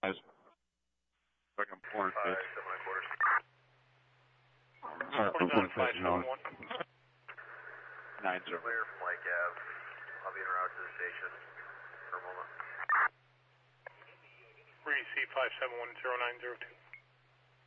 Like I'm pouring fish. 571. 90. Clear from Lake Ave. I'll be en route to the station for a moment. REC 5710902.